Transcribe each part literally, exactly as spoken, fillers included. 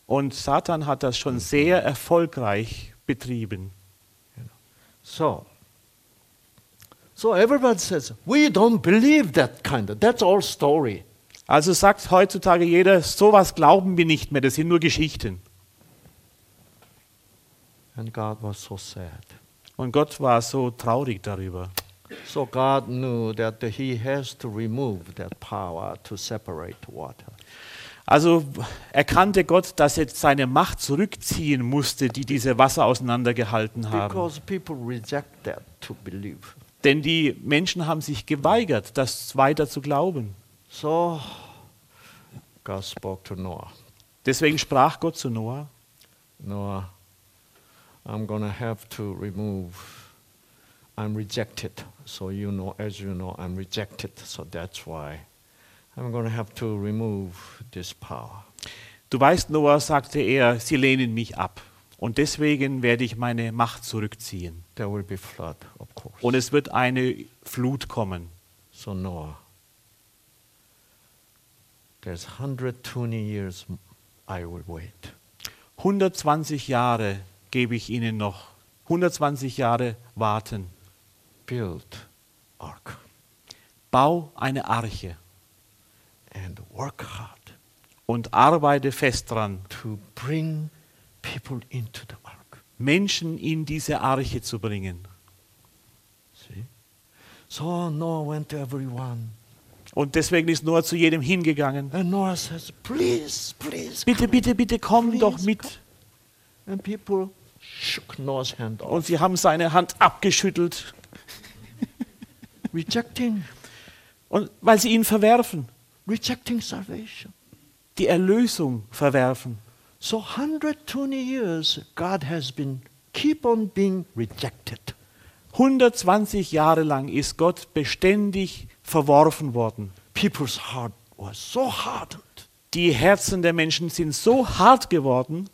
Und Satan hat das schon sehr erfolgreich betrieben. So, so everybody says, we don't believe that kind of, that's all story. Also sagt heutzutage jeder, sowas glauben wir nicht mehr, das sind nur Geschichten. And God was so sad. Und Gott war so traurig darüber. So God knew that he has to remove that power to separate water. Also erkannte Gott, dass er seine Macht zurückziehen musste, die diese Wasser auseinandergehalten haben. Because people reject that to believe. Denn die Menschen haben sich geweigert, das weiter zu glauben. So God spoke to Noah. Deswegen sprach Gott zu Noah: Noah, I'm going to have to remove, I'm rejected. So you know, as you know, I'm rejected. So that's why I'm going to have to remove this power. Du weißt, Noah, sagte er, sie lehnen mich ab. Und deswegen werde ich meine Macht zurückziehen. There will be flood, of course. Und es wird eine Flut kommen. So Noah, there's one hundred twenty years I will wait. hundertzwanzig Jahre gebe ich ihnen noch. hundertzwanzig Jahre warten. Build ark Bau eine Arche and work hard und arbeite fest dran, to bring people into the ark. Menschen in diese Arche zu bringen. See? So Noah went to everyone. Und deswegen ist Noah zu jedem hingegangen. And Noah says, please, please. Bitte, bitte, bitte, komm Please doch mit. come. And people shook Noah's hand Und off, sie haben seine Hand abgeschüttelt, rejecting, und weil sie ihn verwerfen, rejecting salvation. die Erlösung verwerfen. So one hundred twenty years, God has been, keep on being rejected. hundertzwanzig Jahre lang ist Gott beständig verworfen worden. People's heart was so hardened. Die Herzen der Menschen sind so hart geworden,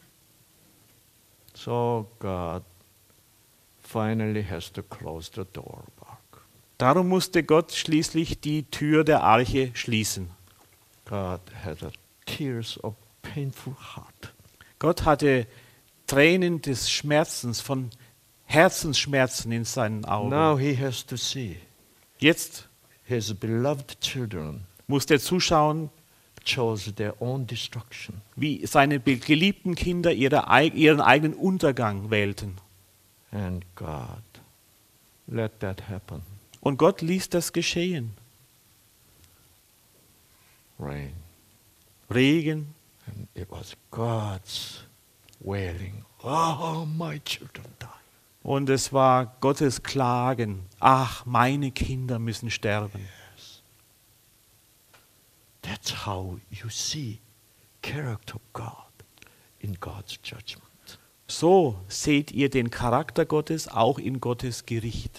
So God finally has to close the door of ark. darum musste Gott schließlich die Tür der Arche schließen. God had a tears of painful heart. Gott hatte Tränen des Schmerzens, von Herzensschmerzen in seinen Augen. Now he has to see Jetzt his beloved children muss er zuschauen, chose their own destruction. wie seine be- geliebten Kinder ihre, eig- ihren eigenen Untergang wählten. And God let that happen. Und Gott ließ das geschehen. Rain. Regen, And it was God's wailing. Oh, my children die. und es war Gottes Klagen. Ach, meine Kinder müssen sterben. That's how you see character of God in God's judgment. So seht ihr den Charakter Gottes auch in Gottes Gericht.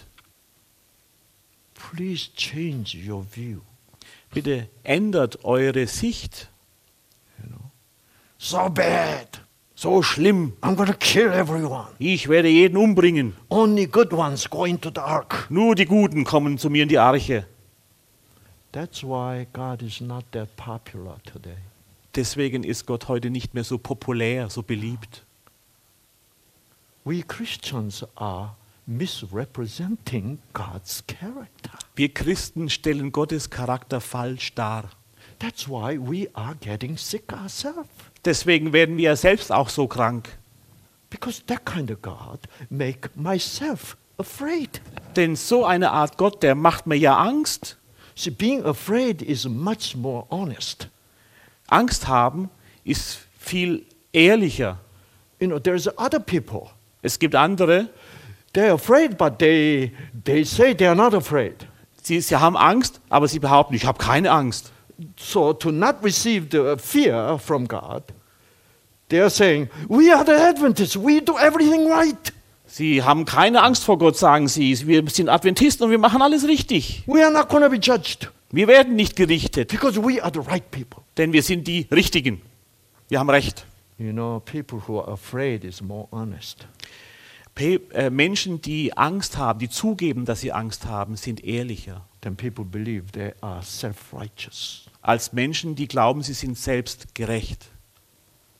Please change your view. Bitte ändert eure Sicht. You know, so bad. So schlimm. I'm going to kill everyone. Ich werde jeden umbringen. Only good ones go into the ark. Nur die Guten kommen zu mir in die Arche. That's why God is not that popular today. Deswegen ist Gott heute nicht mehr so populär, so beliebt. We Christians are misrepresenting God's character. Wir Christen stellen Gottes Charakter falsch dar. That's why we are getting sick ourselves. Deswegen werden wir selbst auch so krank. Because that kind of God make myself afraid. Denn so eine Art Gott, der macht mir ja Angst. See, being afraid is much more honest. Angst haben ist viel ehrlicher. You know, there's other people. Es gibt andere, They're afraid, but they, they say they are not afraid. sie, sie haben Angst, aber sie behaupten, ich habe keine Angst. So to not receive the fear from God, they are saying, we are the Adventists, we do everything right. Sie haben keine Angst vor Gott, sagen sie. Wir sind Adventisten und wir machen alles richtig. We are not going to be judged Wir werden nicht gerichtet, because we are the right people. denn wir sind die Richtigen. Wir haben Recht. You know, people who are afraid is more honest. Pe äh, Menschen, die Angst haben, die zugeben, dass sie Angst haben, sind ehrlicher Then people believe they are self-righteous. als Menschen, die glauben, sie sind selbst gerecht.